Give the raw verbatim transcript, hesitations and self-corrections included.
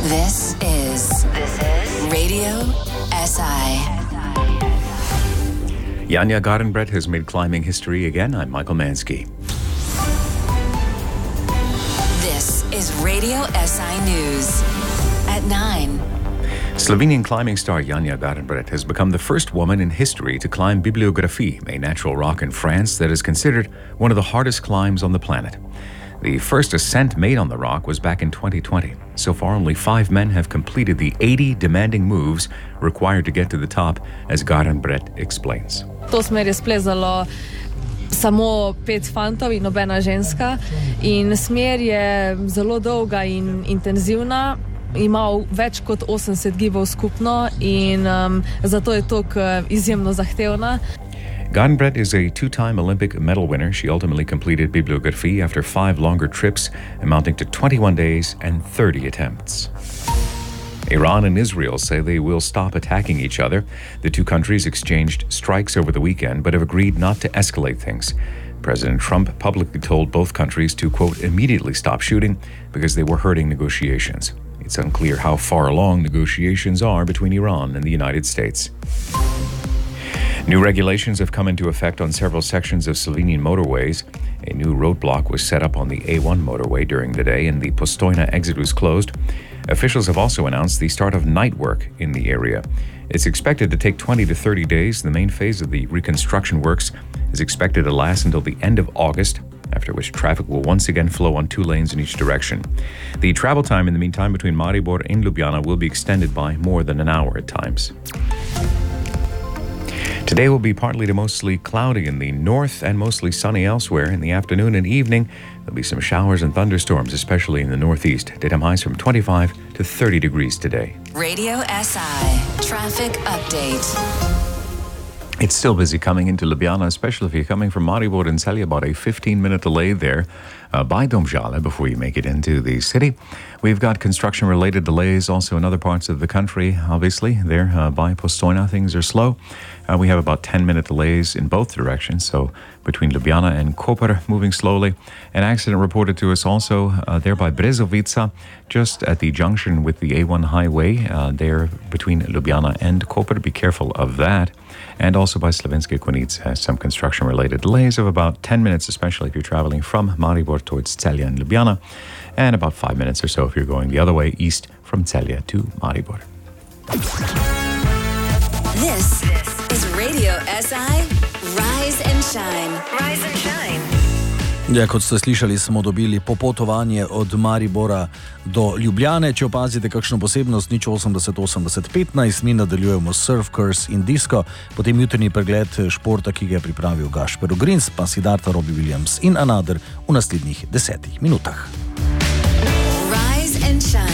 This is, this is Radio S I. Janja Gardenbrett has made climbing history again. I'm Michael Mansky. This is Radio S I News at nine. Slovenian climbing star Janja Gardenbrett has become the first woman in history to climb Bibliografie, a natural rock in France that is considered one of the hardest climbs on the planet. The first ascent made on the rock was back in twenty twenty. So far, only five men have completed the eighty demanding moves required to get to the top, as Gardenbrett explains. To smer je splezalo samo pet fantov in nobena ženska in smer je zelo dolga in intenzivna. Ima več kot osemdeset gibov skupno in um, zato je tako izjemno zahtevna. Gardenbrett is a two-time Olympic medal winner. She ultimately completed Bibliografie after five longer trips, amounting to twenty-one days and thirty attempts. Iran and Israel say they will stop attacking each other. The two countries exchanged strikes over the weekend, but have agreed not to escalate things. President Trump publicly told both countries to, quote, immediately stop shooting because they were hurting negotiations. It's unclear how far along negotiations are between Iran and the United States. New regulations have come into effect on several sections of Slovenian motorways. A new roadblock was set up on the A one motorway during the day, and the Postojna exit was closed. Officials have also announced the start of night work in the area. It's expected to take twenty to thirty days. The main phase of the reconstruction works is expected to last until the end of August, after which traffic will once again flow on two lanes in each direction. The travel time in the meantime between Maribor and Ljubljana will be extended by more than an hour at times. Today will be partly to mostly cloudy in the north and mostly sunny elsewhere. In the afternoon and evening, there'll be some showers and thunderstorms, especially in the northeast. Daytime highs from twenty-five to thirty degrees today. Radio S I Traffic Update. It's still busy coming into Ljubljana, especially if you're coming from Maribor and Celje, about a fifteen-minute delay there uh, by Domžale before you make it into the city. We've got construction-related delays also in other parts of the country, obviously. There uh, by Postojna, things are slow. Uh, we have about ten-minute delays in both directions, so between Ljubljana and Koper, moving slowly. An accident reported to us also uh, there by Brezovica, just at the junction with the A one highway, uh, there between Ljubljana and Koper. Be careful of that. And also by Slovenske Konjice has some construction-related delays of about ten minutes, especially if you're traveling from Maribor towards Celje and Ljubljana, and about five minutes or so if you're going the other way, east from Celje to Maribor. This is Radio S I Rise and Shine. Rise and Shine. Ja, kot ste slišali, smo dobili popotovanje od Maribora do Ljubljane. Če opazite kakšno posebnost, nič osemdeset osemdeset petnajst, mi nadaljujemo Surf Curse in Disco, potem jutrni pregled športa, ki ga je pripravil Gašper Ogrins, pa Siddhartha Robbie Williams in Another v naslednjih desetih minutah. Rise and Shine.